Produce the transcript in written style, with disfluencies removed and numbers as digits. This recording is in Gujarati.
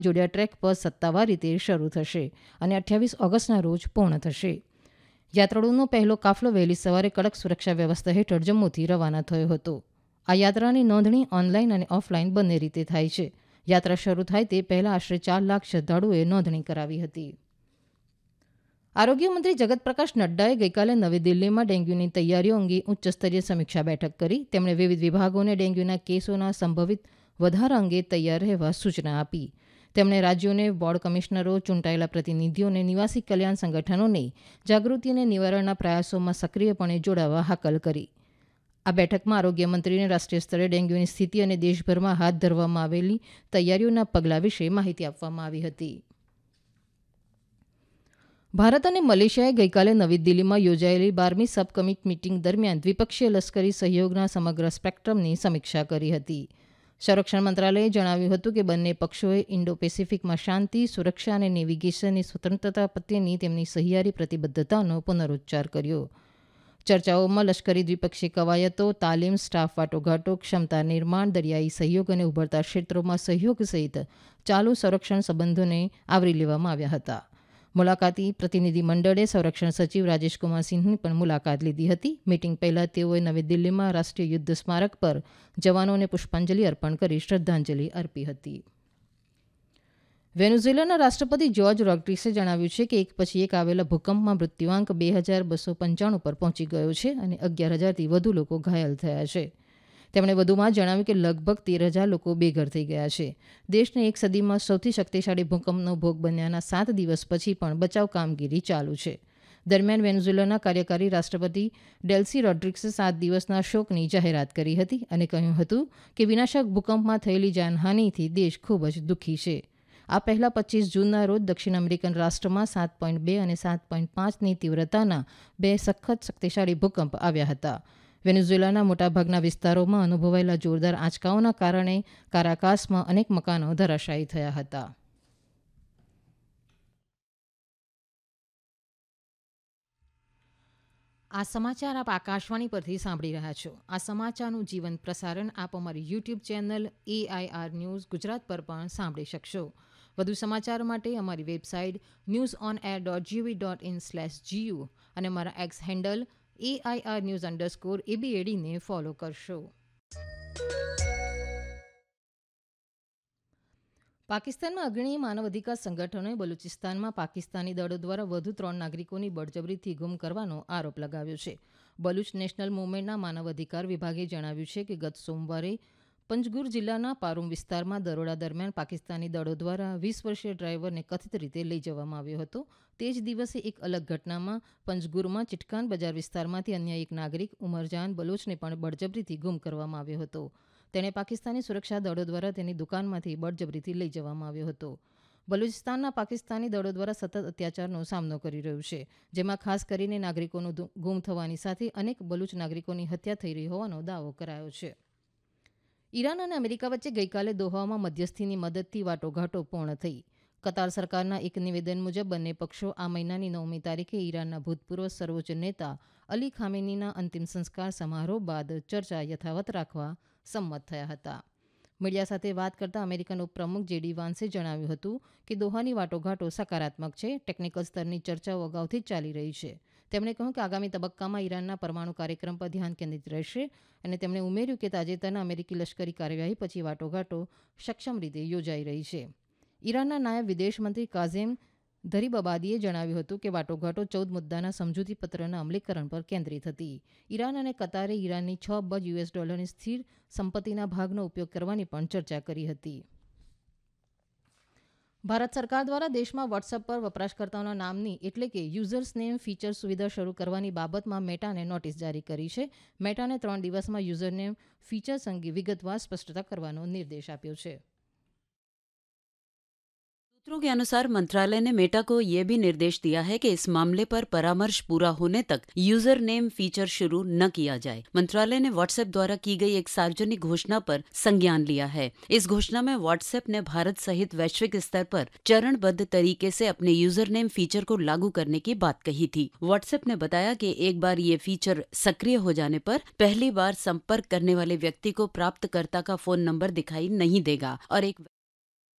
જોડિયા ટ્રેક પર સત્તાવાર રીતે શરૂ થશે અને 28 ઓગસ્ટના રોજ પૂર્ણ થશે. યાત્રાળુઓનો પહેલો કાફલો વહેલી સવારે કડક સુરક્ષા વ્યવસ્થા હેઠળ જમ્મુથી રવાના થયો હતો. આ યાત્રાની નોંધણી ઓનલાઈન અને ઓફલાઈન બંને રીતે થાય છે. યાત્રા શરૂ થાય તે પહેલા આશરે 4 લાખ શ્રદ્ધાળુઓએ નોંધણી કરાવી હતી. આરોગ્ય મંત્રી જગત પ્રકાશ નડ્ડાએ ગઈકાલે નવી દિલ્હીમાં ડેન્ગ્યુની તૈયારીઓ અંગે ઉચ્ચસ્તરીય સમીક્ષા બેઠક કરી. તેમણે વિવિધ વિભાગોને ડેન્ગ્યુના કેસોના સંભવિત વધારા અંગે તૈયાર રહેવા સૂચના આપી. તેમણે રાજ્યોને, બોર્ડ કમિશનરો, ચૂંટાયેલા પ્રતિનિધિઓ અને નિવાસી કલ્યાણ સંગઠનોને જાગૃતિ અને નિવારણના પ્રયાસોમાં સક્રિયપણે જોડાવા હાકલ કરી. આ બેઠકમાં આરોગ્ય મંત્રીને રાષ્ટ્રીય સ્તરે ડેન્ગ્યુની સ્થિતિ અને દેશભરમાં હાથ ધરવામાં આવેલી તૈયારીઓના પગલાં વિશે માહિતી આપવામાં આવી હતી. ભારત અને મલેશિયાએ ગઈકાલે નવી દિલ્હીમાં યોજાયેલી 12મી સબ કમિટી મીટિંગ દરમિયાન દ્વિપક્ષીય લશ્કરી સહયોગના સમગ્ર સ્પેક્ટ્રમની સમીક્ષા કરી હતી. સંરક્ષણ મંત્રાલયે જણાવ્યું હતું કે બંને પક્ષોએ ઇન્ડો પેસિફિકમાં શાંતિ, સુરક્ષા અને નેવિગેશનની સ્વતંત્રતા પ્રત્યેની તેમની સહિયારી પ્રતિબદ્ધતાનો પુનરૂચ્ચાર કર્યો. ચર્ચાઓમાં લશ્કરી દ્વિપક્ષીય કવાયતો, તાલીમ, સ્ટાફ વાટાઘાટો, ક્ષમતા નિર્માણ, દરિયાઈ સહયોગ અને ઉભરતા ક્ષેત્રોમાં સહયોગ સહિત ચાલુ સંરક્ષણ સંબંધોને આવરી લેવામાં આવ્યા હતા. મુલાકાતી પ્રતિનિધિમંડળે સંરક્ષણ સચિવ રાજેશકુમાર સિંહની પણ મુલાકાત લીધી હતી. મીટિંગ પહેલા તેઓએ નવી દિલ્હીમાં રાષ્ટ્રીય યુદ્ધ સ્મારક પર જવાનોને પુષ્પાંજલિ અર્પણ કરી શ્રદ્ધાંજલિ અર્પી હતી. વેનેઝુએલાના રાષ્ટ્રપતિ જોર્જ રોડ્રિગ્સે જણાવ્યું છે કે એક પછી એક આવેલા ભૂકંપમાં મૃત્યુઆંક 2295 પર પહોંચી ગયો છે અને 11,000થી વધુ લોકો ઘાયલ થયા છે. તેમણે વધુમાં જણાવ્યું કે લગભગ 13,000 લોકો બેઘર થઈ ગયા છે. દેશને એક સદીમાં સૌથી શક્તિશાળી ભૂકંપનો ભોગ બન્યાના 7 દિવસ પછી પણ બચાવ કામગીરી ચાલુ છે. દરમિયાન વેનેઝુએલાના કાર્યકારી રાષ્ટ્રપતિ ડેલ્સી રોડ્રિગ્સે 7 દિવસના શોકની જાહેરાત કરી હતી અને કહ્યું હતું કે વિનાશક ભૂકંપમાં થયેલી જાનહાનિથી દેશ ખૂબ જ દુઃખી છે. આ પહેલા 25 જૂનના રોજ દક્ષિણ અમેરિકન રાષ્ટ્રમાં 7.2 અને 7.5ની તીવ્રતાના 2 સખત શક્તિશાળી ભૂકંપ આવ્યા હતા. વેનેઝુએલાના મોટાભાગના વિસ્તારોમાં અનુભવાયેલા જોરદાર આંચકાઓના કારણે કારાકાસમાં અનેક મકાનો ધરાશાયી થયા હતા. આ સમાચાર આપ આકાશવાણી પરથી સાંભળી રહ્યા છો. આ સમાચારનું જીવંત પ્રસારણ આપ અમારી YouTube channel AIR news Gujarat પર પણ સાંભળી શકશો. વધુ સમાચાર માટે અમારી વેબસાઇટ newsonair.gov.in/gu અને અમારા એક્સ હેન્ડલ AIR_news_ABAD ને ફોલો કરશો. પાકિસ્તાનમાં અગ્રણી માનવ અધિકાર સંગઠનોએ બલુચિસ્તાનમાં પાકિસ્તાની દળો દ્વારા વધુ 3 નાગરિકોની બળજબરીથી ગુમ કરવાનો આરોપ લગાવ્યો છે. બલુચ નેશનલ મૂવમેન્ટના માનવ અધિકાર વિભાગે જણાવ્યું છે કે ગત સોમવારે પંજગુર જિલ્લાના પારુમ વિસ્તારમાં દરોડા દરમિયાન પાકિસ્તાની દળો દ્વારા 20 વર્ષીય ડ્રાઈવરને કથિત રીતે લઈ જવામાં આવ્યો હતો. તે જ દિવસે એક અલગ ઘટનામાં પંજગુરમાં ચિટકાન બજાર વિસ્તારમાંથી અન્ય એક નાગરિક ઉમરજાન બલોચને પણ બળજબરીથી ગુમ કરવામાં આવ્યો હતો. તેણે પાકિસ્તાની સુરક્ષા દળો દ્વારા તેની દુકાનમાંથી બળજબરીથી લઈ જવામાં આવ્યો હતો. બલુચિસ્તાનના પાકિસ્તાની દળો દ્વારા સતત અત્યાચારનો સામનો કરી રહ્યું છે, જેમાં ખાસ કરીને નાગરિકોનું ગુમ થવાની સાથે અનેક બલુચ નાગરિકોની હત્યા થઈ રહી હોવાનો દાવો કરાયો છે. ઈરાન અને અમેરિકા વચ્ચે ગઈકાલે દોહામાં મધ્યસ્થીની મદદથી વાટાઘાટો પૂર્ણ થઈ. કતાર સરકારના એક નિવેદન મુજબ બંને પક્ષો આ મહિનાની 9મી તારીખે ઈરાનના ભૂતપૂર્વ સર્વોચ્ચ નેતા અલી ખામેનીના અંતિમ સંસ્કાર સમારોહ બાદ ચર્ચા યથાવત રાખવા સંમત થયા હતા. મીડિયા સાથે વાત કરતા અમેરિકન ઉપપ્રમુખ JD વાન્સે જણાવ્યું હતું કે દોહાની વાટાઘાટો સકારાત્મક છે. ટેકનિકલ સ્તરની ચર્ચાઓ અગાઉથી જ ચાલી રહી છે. તેમણે કહ્યું કે આગામી તબક્કામાં ઈરાનના પરમાણુ કાર્યક્રમ પર ધ્યાન કેન્દ્રિત રહેશે અને તેમણે ઉમેર્યું કે તાજેતરના અમેરિકી લશ્કરી કાર્યવાહી પછી વાટાઘાટો સક્ષમ રીતે યોજાઈ રહી છે. ઈરાનના નાયબ વિદેશ મંત્રી કાઝેમ ધરીબબાદીએ જણાવ્યું હતું કે વાટાઘાટો 14 મુદ્દાના સમજૂતી પત્રના અમલીકરણ પર કેન્દ્રિત હતી. ઈરાન અને કતારે ઈરાનની $6 અબજની સ્થિર સંપત્તિના ભાગનો ઉપયોગ કરવાની પણ ચર્ચા કરી હતી. ભારત સરકાર દ્વારા દેશમાં વોટ્સએપ પર વપરાશકર્તાઓના નામની એટલે કે યુઝર્સ નેમ ફીચર સુવિધા શરૂ કરવાની બાબતમાં મેટાને નોટિસ જારી કરી છે. મેટાને 3 દિવસમાં યુઝર નેમ ફીચર્સ અંગે વિગતવાર સ્પષ્ટતા કરવાનો નિર્દેશ આપ્યો છે. सूत्रों के अनुसार मंत्रालय ने मेटा को यह भी निर्देश दिया है कि इस मामले पर परामर्श पूरा होने तक यूजर नेम फीचर शुरू न किया जाए. मंत्रालय ने व्हाट्सएप द्वारा की गई एक सार्वजनिक घोषणा पर संज्ञान लिया है. इस घोषणा में व्हाट्सएप ने भारत सहित वैश्विक स्तर पर चरणबद्ध तरीके से अपने यूजर नेम फीचर को लागू करने की बात कही थी. व्हाट्सएप ने बताया कि एक बार ये फीचर सक्रिय हो जाने पर पहली बार संपर्क करने वाले व्यक्ति को प्राप्तकर्ता का फोन नंबर दिखाई नहीं देगा और एक